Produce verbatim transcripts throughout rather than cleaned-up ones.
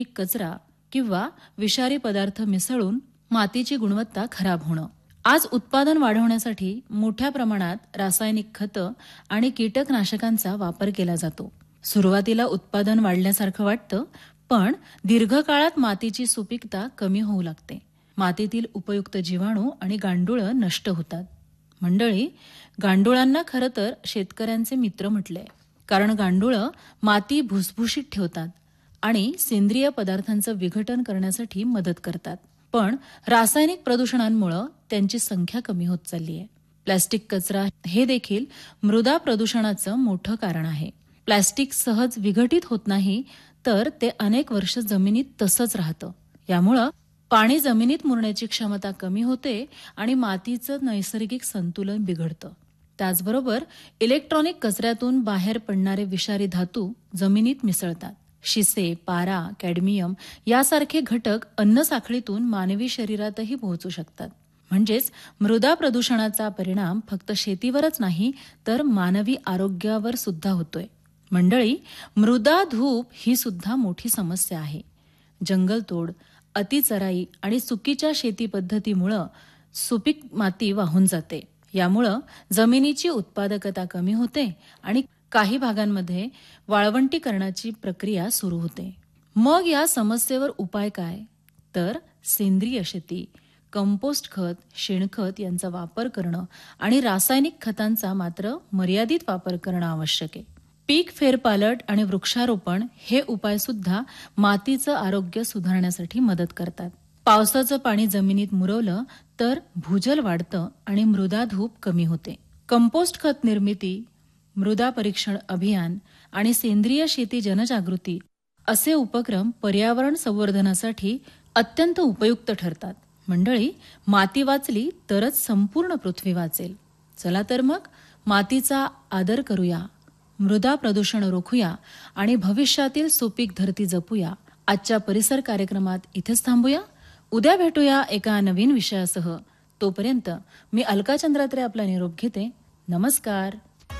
कचरा किंवा विषारी पदार्थ मिसळून मातीची गुणवत्ता खराब होणं. आज उत्पादन वाढवण्यासाठी मोठ्या प्रमाणात रासायनिक खतं आणि कीटकनाशकांचा वापर केला जातो. सुरुवातीला उत्पादन वाढल्यासारखं वाटतं, पण दीर्घकाळात मातीची सुपीकता कमी होऊ लागते. मातीतील उपयुक्त जीवाणू आणि गांडुळं नष्ट होतात. मंडळी, गांडुळांना खरं तर शेतकऱ्यांचे मित्र म्हटलंय, कारण गांडुळं माती भुसभुशीत ठेवतात आणि सेंद्रिय पदार्थांचं विघटन करण्यासाठी मदत करतात. पण रासायनिक प्रदूषणांमुळे त्यांची संख्या कमी होत चालली आहे. प्लास्टिक कचरा हे देखील मृदा प्रदूषणाचं मोठं कारण आहे. प्लास्टिक सहज विघटित होत नाही, तर ते अनेक वर्ष जमिनीत तसंच राहतं. यामुळं पाणी जमिनीत मुरण्याची क्षमता कमी होते आणि मातीचं नैसर्गिक संतुलन बिघडतं. त्याचबरोबर इलेक्ट्रॉनिक कचऱ्यातून बाहेर पडणारे विषारी धातू जमिनीत मिसळतात. शिसे, पारा, कॅडमियम यासारखे घटक अन्न साखळीतून मानवी शरीरातही पोहोचू शकतात. म्हणजेच मृदा प्रदूषणाचा परिणाम फक्त शेतीवरच नाही, तर मानवी आरोग्यावर सुद्धा होतोय. मंडळी, मृदा धूप ही सुद्धा मोठी समस्या आहे. जंगलतोड, अतिचराई आणि चुकीच्या शेती पद्धतीमुळं सुपीक माती वाहून जाते. यामुळं जमिनीची उत्पादकता कमी होते आणि काही भागांमध्ये वाळवंटीकरणाची प्रक्रिया सुरू होते. मग या समस्येवर उपाय काय? तर सेंद्रिय शेती, कंपोस्ट खत, शेणखत यांचा वापर करणं आणि रासायनिक खतांचा मात्र मर्यादित वापर करणं आवश्यक आहे. पीक फेरपालट आणि वृक्षारोपण हे उपाय सुद्धा मातीचं आरोग्य सुधारण्यासाठी मदत करतात. पावसाचं पाणी जमिनीत मुरवलं तर भूजल वाढतं आणि मृदा धूप कमी होते. कंपोस्ट खत निर्मिती, मृदा परीक्षण अभियान आणि सेंद्रिय शेती जनजागृती असे उपक्रम पर्यावरण संवर्धनासाठी अत्यंत उपयुक्त ठरतात. मंडळी, माती वाचली तरच संपूर्ण पृथ्वी वाचेल. चला तर मग मातीचा आदर करूया, मृदा प्रदूषण रोखूया आणि भविष्यातील सुपीक धरती जपूया. आजच्या परिसर कार्यक्रमात इथेच थांबूया. उद्या भेटूया एका नवीन विषयासह. तोपर्यंत मी अलका चंद्रात्रे आपला निरोप घेते. नमस्कार.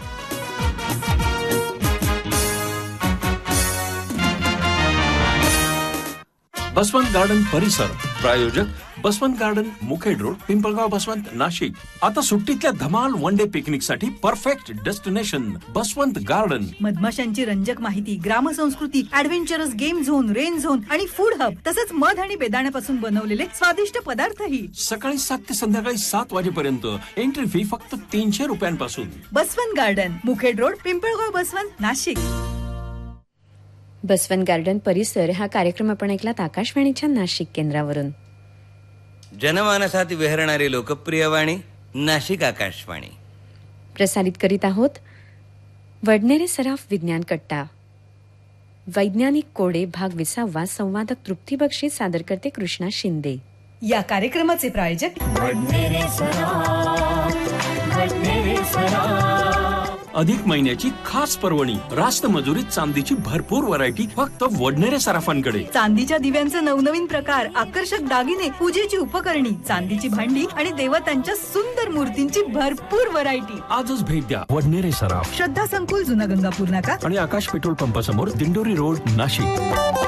बसवंत गार्डन परिसर प्रायोजक बसवंत गार्डन, मुखेड रोड, पिंपळगाव, बसवंत, नाशिक. आता सुट्टीतल्या धमाल वन डे पिकनिक साठी परफेक्ट डेस्टिनेशन बसवंत गार्डन. मधमाशांची रंजक माहिती, ग्रामसंस्कृती, adventurous game zone, rain zone आणि फूड हब, तसंच मध आणि बेदाण्यापासून बनवलेले स्वादिष्ट पदार्थही. सकाळी सात ते संध्याकाळी सात वाजेपर्यंत. एंट्री फी फक्त तीनशे रुपयांपासून. Baswant garden, Mukhed road, Pimpalgaon, Baswant, Nashik. Baswant garden परिसर हा कार्यक्रम आपण ऐकलात आकाशवाणीच्या नाशिक केंद्रावरून. जनमानसात विहरणारी लोकप्रिय वाणी नाशिक आकाशवाणी. प्रसारित करीत आहोत वडनेरे सराफ विज्ञान कट्टा. वैज्ञानिक कोडे भाग विसावा. संवादक तृप्ती बक्षी, सादर करते कृष्णा शिंदे. या कार्यक्रमाचे प्रायोजक वडनेरे सराफ, वडनेरे सराफ. अधिक महिन्याची खास पर्वणी. रास्त मजुरीत चांदीची भरपूर व्हरायटी फक्त वडनेरे सराफांकडे. चांदीच्या दिव्यांचे नवनवीन प्रकार, आकर्षक दागिने, पूजेची उपकरणी, चांदीची भांडी आणि देवतांच्या सुंदर मूर्तींची भरपूर व्हरायटी. आजच भेट द्या वडनेरे सराफ, श्रद्धा संकुल, जुना गंगापूर नाका आणि आकाश पेट्रोल पंपासमोर, दिंडोरी रोड, नाशिक.